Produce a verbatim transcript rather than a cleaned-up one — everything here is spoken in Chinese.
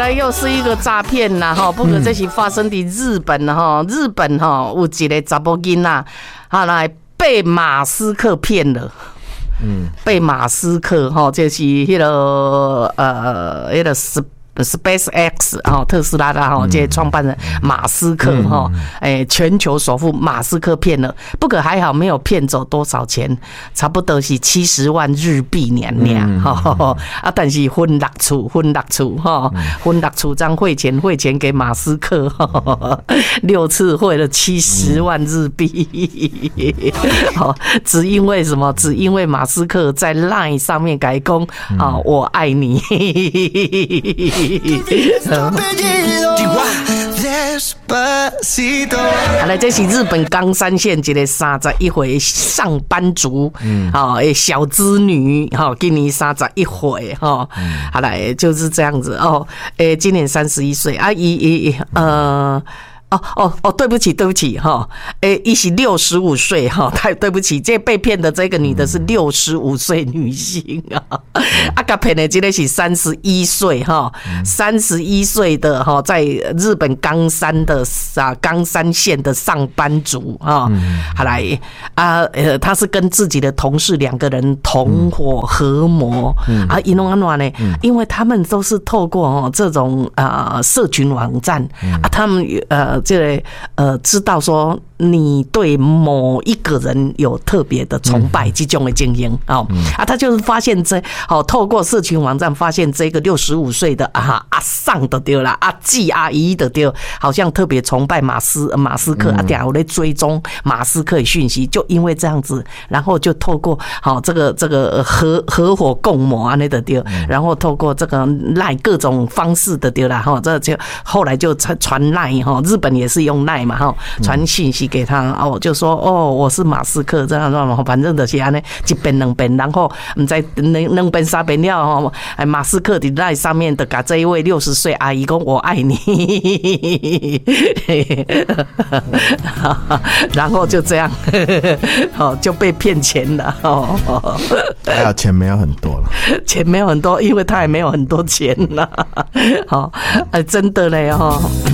来又是一个诈骗啦哈，不过这是发生在日本哈，日本哈有一个查某囡仔，后来被马斯克骗了。嗯，被马斯克哈，就是迄个呃，迄个 SpaceX 哈，特斯拉的哈，这创办人马斯克哈，哎，全球首富马斯克骗了，不过还好没有骗走多少钱，差不多是七十万日币年年哈啊，但是分六处，分六处哈，分六处张汇钱，汇钱给马斯克哈，六次汇了七十万日币，好，只因为什么？只因为马斯克在 LINE 上面改攻啊，我爱你。好了，这是日本冈山县一个三十一岁上班族，嗯，好，小资女，哈，今年三十一岁，哈，好了，就是这样子哦，诶，今年三十一岁啊，伊伊呃。哦哦哦，对不起，对不起哈，诶，一是六十五岁哈，太对不起，这被骗的这个女的是六十五岁女性啊，啊，甲骗的这个是三十一岁哈，三十一岁的哈，在日本冈山的啊冈山县的上班族啊，好来啊，呃，他是跟自己的同事两个人同伙合谋啊，因弄安怎呢？因为他们都是透过哦这种啊社群网站啊，他们呃。这个呃，知道说你对某一个人有特别的崇拜，这种的经营哦啊，他就是发现这哦，透过社群网站发现这个六十五岁的啊阿桑的对啦，阿季阿姨的对，好像特别崇拜马斯马斯克啊，等下我在追踪马斯克的讯息，就因为这样子，然后就透过好这个这个合合伙共谋啊那的对，然后透过这个赖各种方式的对啦哈，这就后来就传传赖哈，日本也是用赖嘛哈，传讯息给他哦，就说哦我是马斯克这样这样，反正就是安尼一遍两遍，然后唔知两两遍三遍了吼，哎马斯克伫赖上面的甲这一位六十岁阿姨讲我爱你，然后就这样，哦就被骗钱了哦， 还好钱没有很多了， 钱没有很多，因为他也没有很多钱了，好，哎真的嘞哈。